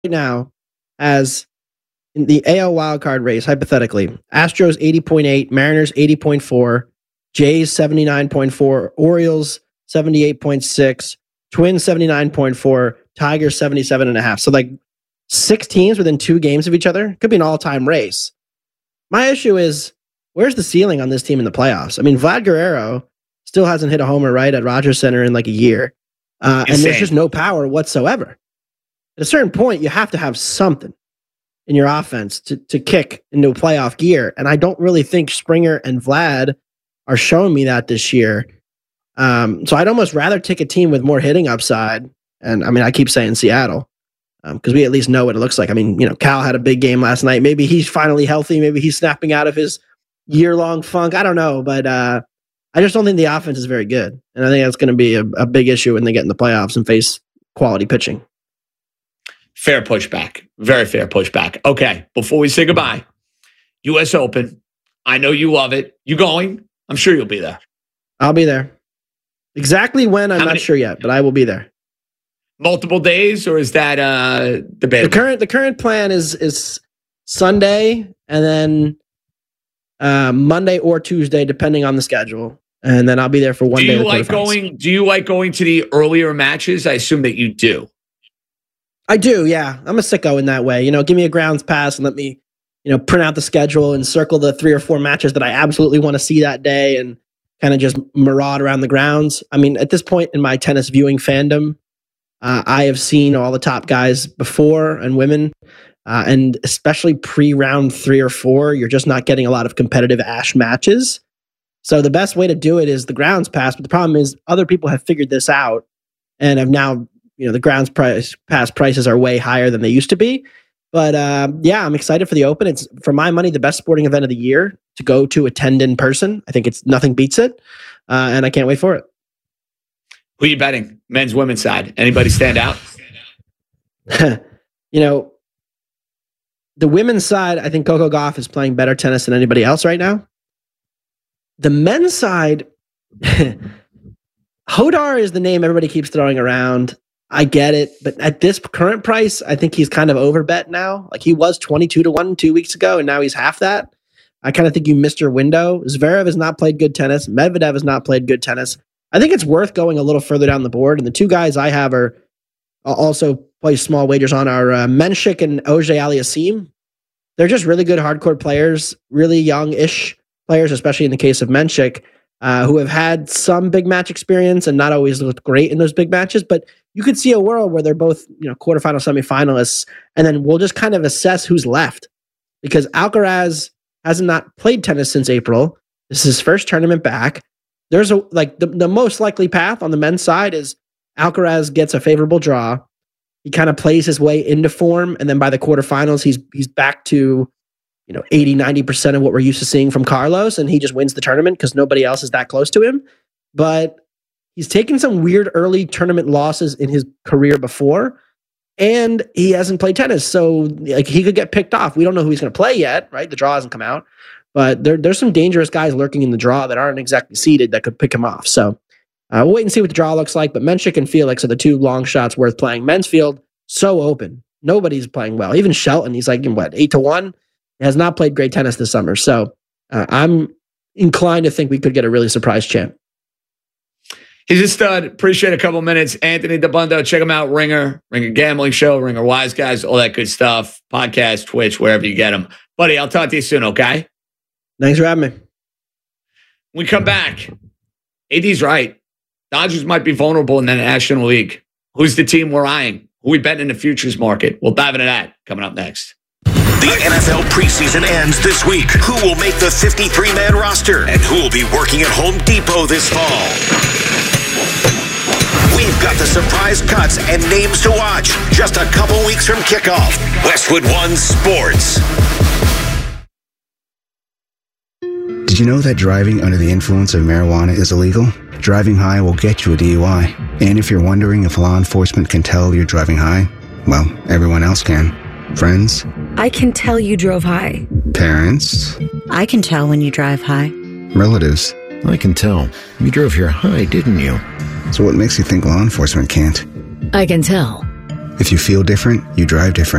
now has in the AL wildcard race, hypothetically, Astros 80.8, Mariners 80.4, Jays 79.4, Orioles 78.6, Twins 79.4, Tigers 77.5. So like 6 teams within 2 games of each other. Could be an all-time race. My issue is, where's the ceiling on this team in the playoffs? I mean, Vlad Guerrero still hasn't hit a homer right at Rogers Center in like a year. And there's just no power whatsoever. At a certain point, you have to have something in your offense to kick into a playoff gear. And I don't really think Springer and Vlad are showing me that this year. So I'd almost rather take a team with more hitting upside. And I mean, I keep saying Seattle because we at least know what it looks like. I mean, Cal had a big game last night. Maybe he's finally healthy. Maybe he's snapping out of his year-long funk. I don't know. But I just don't think the offense is very good. And I think that's going to be a big issue when they get in the playoffs and face quality pitching. Fair pushback. Very fair pushback. Okay, before we say goodbye, U.S. Open. I know you love it. You going? I'm sure you'll be there. I'll be there. Exactly when, I'm not sure yet, but I will be there. Multiple days, or is that debatable? The current plan is Sunday and then Monday or Tuesday, depending on the schedule. And then I'll be there for one day. Do you like going to the earlier matches? I assume that you do. I do, yeah. I'm a sicko in that way. Give me a grounds pass and let me, print out the schedule and circle the 3 or 4 matches that I absolutely want to see that day and kind of just maraud around the grounds. I mean, at this point in my tennis viewing fandom, I have seen all the top guys before and women, and especially pre-round 3 or 4, you're just not getting a lot of competitive Ash matches. So the best way to do it is the grounds pass. But the problem is other people have figured this out and have now, the grounds pass prices are way higher than they used to be. But yeah, I'm excited for the Open. It's, for my money, the best sporting event of the year to go to attend in person. I think nothing beats it. And I can't wait for it. Who are you betting? Men's, women's side. Anybody stand out? The women's side, I think Coco Gauff is playing better tennis than anybody else right now. The men's side, Hodar is the name everybody keeps throwing around. I get it, but at this current price, I think he's kind of overbet now. Like he was 22-1 2 weeks ago, and now he's half that. I kind of think you missed your window. Zverev has not played good tennis. Medvedev has not played good tennis. I think it's worth going a little further down the board. And the 2 guys I have are also play small wagers on are Menchik and Auger Aliassime. They're just really good hardcourt players, really young-ish players, especially in the case of Menchik, who have had some big match experience and not always looked great in those big matches. But you could see a world where they're both, quarterfinal, semifinalists, and then we'll just kind of assess who's left. Because Alcaraz has not played tennis since April. This is his first tournament back. There's the most likely path on the men's side is Alcaraz gets a favorable draw. He kind of plays his way into form, and then by the quarterfinals, he's back to 80-90% of what we're used to seeing from Carlos, and he just wins the tournament because nobody else is that close to him. But he's taken some weird early tournament losses in his career before, and he hasn't played tennis, so he could get picked off. We don't know who he's going to play yet, right? The draw hasn't come out, but there's some dangerous guys lurking in the draw that aren't exactly seeded that could pick him off. So we'll wait and see what the draw looks like. But Menchik and Felix are the 2 long shots worth playing. Men's field so open, nobody's playing well. Even Shelton, he's like 8-1. Has not played great tennis this summer. So I'm inclined to think we could get a really surprise champ. He's a stud. Appreciate a couple minutes. Anthony Dabbundo, check him out. Ringer Gambling Show, Ringer Wise Guys, all that good stuff. Podcast, Twitch, wherever you get them. Buddy, I'll talk to you soon, okay? Thanks for having me. When we come back, AD's right. Dodgers might be vulnerable in the National League. Who's the team we're eyeing? Who we betting in the futures market? We'll dive into that coming up next. The NFL preseason ends this week. Who will make the 53-man roster? And who will be working at Home Depot this fall? We've got the surprise cuts and names to watch. Just a couple weeks from kickoff. Westwood One Sports. Did you know that driving under the influence of marijuana is illegal? Driving high will get you a DUI. And if you're wondering if law enforcement can tell you're driving high, well, everyone else can. Friends? I can tell you drove high. Parents? I can tell when you drive high. Relatives? I can tell. You drove here high, didn't you? So what makes you think law enforcement can't? I can tell. If you feel different, you drive different.